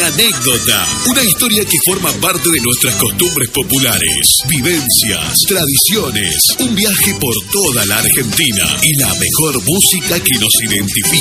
una anécdota, una historia que forma parte de nuestras costumbres populares, vivencias, tradiciones, un viaje por toda la Argentina y la mejor música que nos identifica.